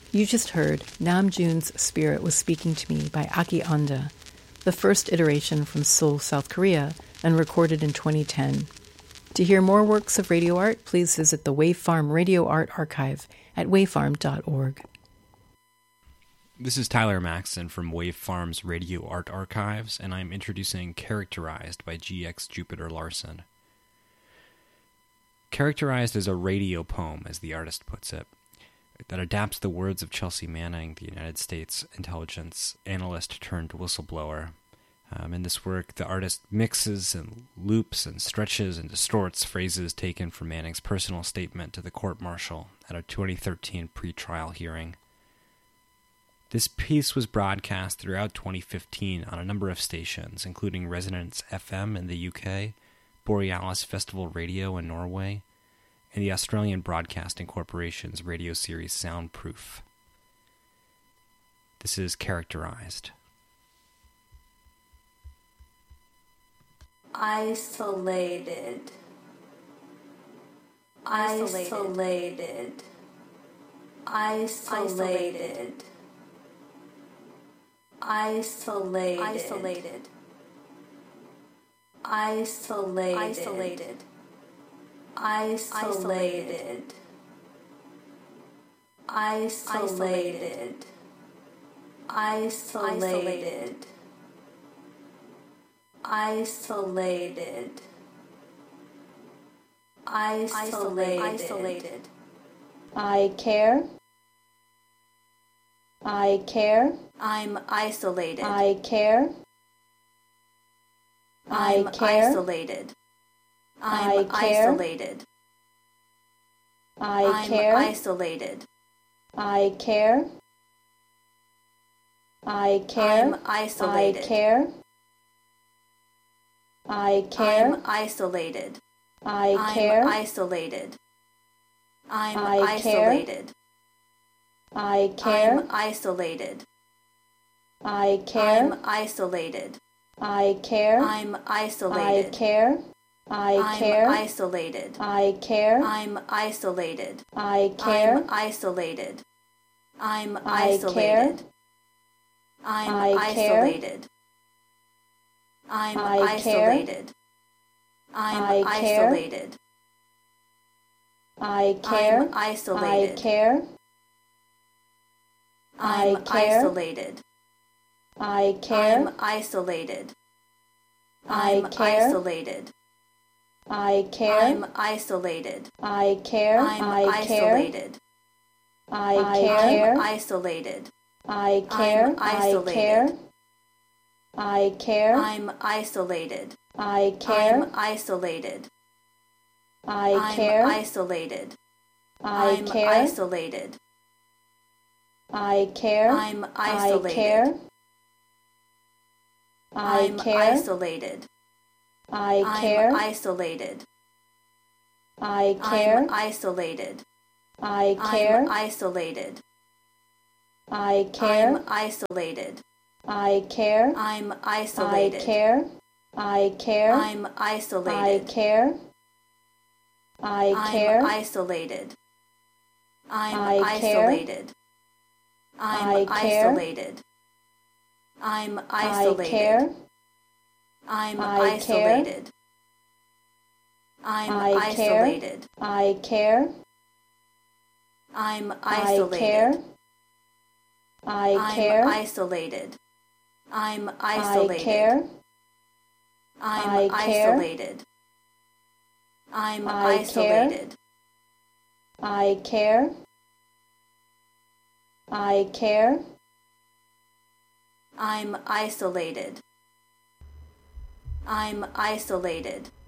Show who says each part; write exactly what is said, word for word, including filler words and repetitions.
Speaker 1: You just heard Namjoon's Spirit Was Speaking to Me by Aki Anda, the first iteration from Seoul, South Korea, and recorded in twenty ten. To hear more works of radio art, please visit the Wavefarm Radio Art Archive at wavefarm dot org.
Speaker 2: This is Tyler Maxson from Wavefarm's Radio Art Archives, and I'm introducing Characterized by G X Jupiter Larson. Characterized is a radio poem, as the artist puts it, that adapts the words of Chelsea Manning, the United States intelligence analyst turned whistleblower. Um, in this work, the artist mixes and loops and stretches and distorts phrases taken from Manning's personal statement to the court-martial at a twenty thirteen pre-trial hearing. This piece was broadcast throughout twenty fifteen on a number of stations, including Resonance F M in the U K, Borealis Festival Radio in Norway, and the Australian Broadcasting Corporation's radio series Soundproof. This is Characterized.
Speaker 3: Isolated. Isolated. Isolated. Isolated. Isolated. Isolated. Isolated. Isolated. Isolated. Isolated. Isolated. Isolated. I care. I care. I'm isolated. I care. I care. Isolated. I'm isolated. I care. Isolated. I care. I care. I'm isolated. I care. I care. I'm isolated. I care. I'm isolated. I'm isolated. I care. I'm isolated. I care. I'm isolated. I care. I'm isolated. I care. I care. I'm isolated. I care. I'm isolated. I care. I'm isolated. I'm isolated. I'm isolated. I'm isolated. I'm isolated. I care. I'm isolated. I care. I'm isolated. I care. I'm isolated. I'm isolated. I care. I'm isolated. I care. I'm isolated. I care. I'm isolated. I care. I care. I care. I'm isolated. I care. I'm isolated. I care. I'm isolated. I care. I'm isolated. I care. I'm isolated. I care. I'm isolated. I care. I'm isolated. I care. I'm isolated. I care. I'm isolated. I care. I'm isolated. I care. I'm isolated. I care. I care. I'm isolated. I care. I care. I'm isolated. I'm isolated. I'm isolated. I'm isolated. I'm isolated. I'm isolated. I care. I'm isolated. I care. I'm isolated. I'm isolated. I'm isolated. I'm isolated. I care. I care. I'm isolated. I'm isolated.